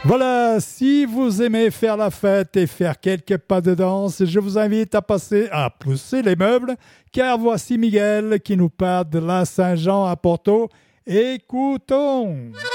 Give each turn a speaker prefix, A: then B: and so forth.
A: Voilà, si vous aimez faire la fête et faire quelques pas de danse, je vous invite à passer à pousser les meubles, car voici Miguel qui nous parle de la Saint-Jean à Porto. Écoutons!